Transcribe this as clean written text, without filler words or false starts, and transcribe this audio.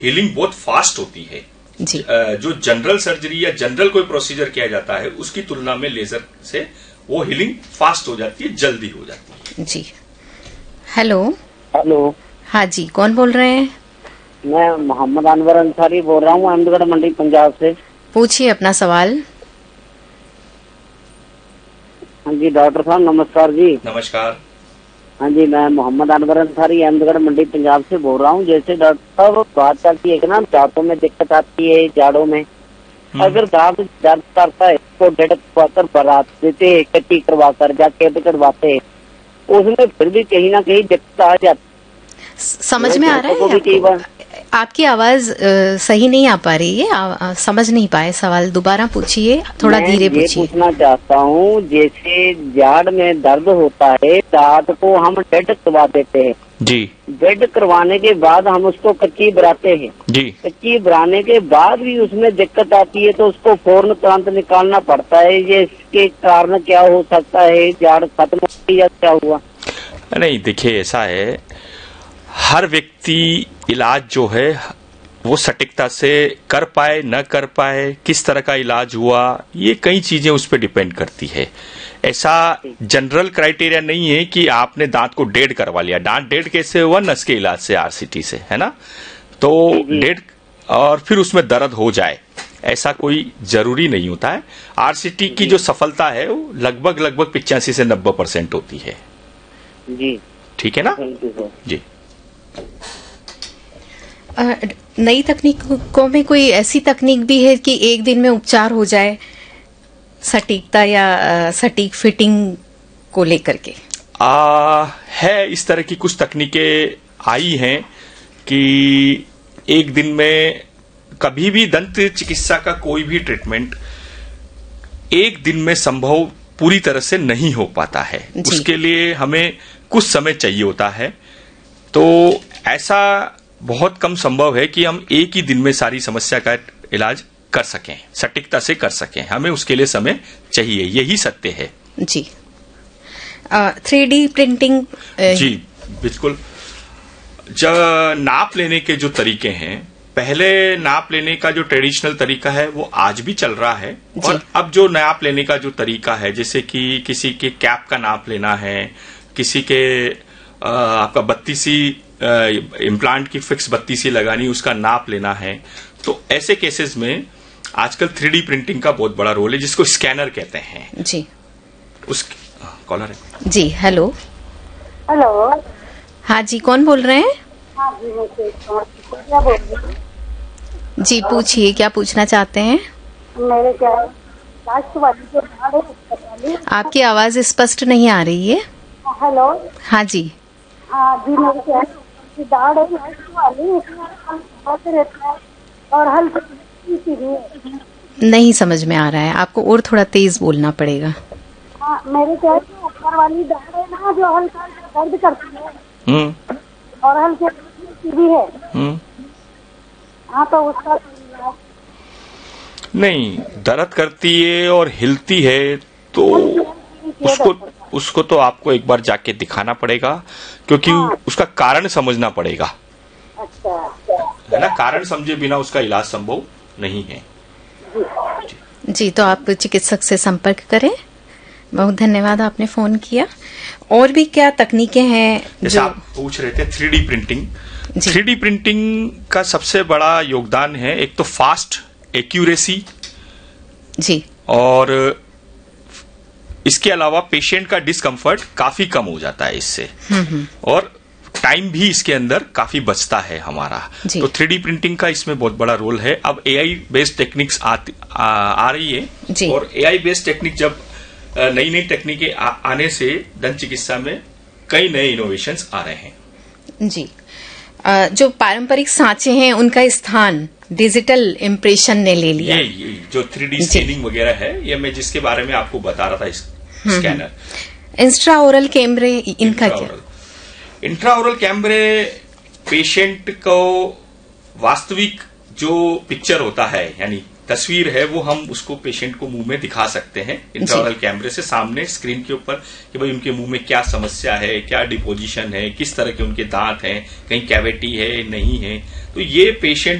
Healing बहुत fast होती है जी। जो जनरल सर्जरी या जनरल कोई प्रोसीजर किया जाता है उसकी तुलना में लेजर से वो हीलिंग फास्ट हो जाती है, जल्दी हो जाती है। जी। हेलो। हेलो। हाँ जी, कौन बोल रहे हैं? मैं मोहम्मद अनवर अंसारी बोल रहा हूँ, अहमदगढ़ मंडी पंजाब से। पूछिए अपना सवाल। हाँ जी डॉक्टर साहब नमस्कार जी। नमस्कार। हाँ जी, मैं मोहम्मद अनवर अंसारी अहमदगढ़ मंडी पंजाब से बोल रहा हूँ। जैसे डॉक्टर साहब बात चलती है कि ना दांतों में दिक्कत आती है जाड़ों में, अगर दांत दर्द करता है तो डेढ़ करवाकर बरात देते है, कच्ची करवाकर जाके करवाते, उसमें फिर भी कहीं ना कहीं दिक्कत आ जाती। समझ में आ रहा है आपकी आवाज सही नहीं आ पा रही है, समझ नहीं पाए सवाल, दोबारा पूछिए, थोड़ा धीरे पूछिए। पूछना चाहता हूँ, जैसे जाड़ में दर्द होता है, दांत को हम डेड करवा देते हैं जी। डेड करवाने के बाद हम उसको कच्ची बनाते हैं जी। कच्ची बनाने के बाद भी उसमें दिक्कत आती है तो उसको फौरन तुरंत निकालना पड़ता है। ये इसके कारण क्या हो सकता है? जाड़ खत्म हो गई या क्या हुआ? नहीं, देखिए ऐसा है, हर व्यक्ति इलाज जो है वो सटीकता से कर पाए न कर पाए, किस तरह का इलाज हुआ, ये कई चीजें उस पर डिपेंड करती है। ऐसा जनरल क्राइटेरिया नहीं है कि आपने दांत को डेड करवा लिया। दांत डेड कैसे हुआ? नस के इलाज से, आरसीटी से, है ना? तो डेड और फिर उसमें दर्द हो जाए, ऐसा कोई जरूरी नहीं होता है। आरसीटी की जो सफलता है वो लगभग 85 से 90% होती है जी। ठीक है ना जी। नई तकनीकों में कोई ऐसी तकनीक भी है कि एक दिन में उपचार हो जाए, सटीकता या सटीक फिटिंग को लेकर के? है, इस तरह की कुछ तकनीकें आई हैं कि एक दिन में, कभी भी दंत चिकित्सा का कोई भी ट्रीटमेंट एक दिन में संभव पूरी तरह से नहीं हो पाता है। उसके लिए हमें कुछ समय चाहिए होता है। तो ऐसा बहुत कम संभव है कि हम एक ही दिन में सारी समस्या का इलाज कर सकें, सटीकता से कर सकें। हमें उसके लिए समय चाहिए, यही सत्य है जी। 3D प्रिंटिंग जी बिल्कुल। जब नाप लेने के जो तरीके हैं, पहले नाप लेने का जो ट्रेडिशनल तरीका है वो आज भी चल रहा है, और अब जो नाप लेने का जो तरीका है, जैसे कि किसी के कैप का नाप लेना है, किसी के आपका 32 इम्प्लांट की फिक्स 32 लगानी, उसका नाप लेना है, तो ऐसे केसेस में आजकल 3D प्रिंटिंग का बहुत बड़ा रोल है, जिसको स्कैनर कहते हैं जी। उस कॉलर है जी। हेलो। हेलो। हाँ जी, कौन बोल रहे हैं? हाँ जी, मैं क्या बोल रही हूँ जी, पूछिए, क्या पूछना चाहते हैं? मेरे क्या लास्ट वाली जो दाढ़ है, आपकी आवाज स्पष्ट नहीं आ रही है। हेलो। हाँ जी। हाँ जी, मेरे क्या दाढ़ है लास्ट वाली, उसमें रहता है और हल्की नहीं समझ में आ रहा है, आपको और थोड़ा तेज बोलना पड़ेगा। हाँ, मेरे क्या ऊपर वाली दाढ़ है ना, जो हल्का दर्द करती है और हल्की भी है। हाँ, तो उसका नहीं, दर्द करती है और हिलती है तो उसको तो आपको एक बार जाके दिखाना पड़ेगा, क्योंकि उसका कारण समझना पड़ेगा। अच्छा है ना? कारण समझे बिना उसका इलाज संभव नहीं है जी। तो आप चिकित्सक से संपर्क करें। बहुत धन्यवाद, आपने फोन किया। और भी क्या तकनीकें हैं जैसे आप पूछ रहे थे 3D प्रिंटिंग? 3D प्रिंटिंग का सबसे बड़ा योगदान है, एक तो फास्ट एक्यूरेसी जी, और इसके अलावा पेशेंट का डिस्कम्फर्ट काफी कम हो जाता है इससे, और टाइम भी इसके अंदर काफी बचता है हमारा। तो 3D प्रिंटिंग का इसमें बहुत बड़ा रोल है। अब AI बेस्ड टेक्निक्स आ रही है, और AI बेस्ड टेक्निक जब नई नई तकनीकें आने से दंत चिकित्सा में कई नए इनोवेशंस आ रहे हैं जी। जो पारंपरिक सांचे हैं उनका स्थान डिजिटल इम्प्रेशन ने ले लिया। ये जो 3D स्कैनिंग वगैरह है, ये मैं जिसके बारे में आपको बता रहा था, स्कैनर। इंट्राओरल कैमरे, इनका क्या? इंट्राओरल कैमरे पेशेंट को वास्तविक जो पिक्चर होता है, यानी तस्वीर है वो हम उसको पेशेंट को मुंह में दिखा सकते हैं इंट्राऑरल कैमरे से सामने स्क्रीन के ऊपर कि भाई उनके मुंह में क्या समस्या है, क्या डिपोजिशन है, किस तरह के उनके दांत हैं, कहीं कैविटी है नहीं है। तो ये पेशेंट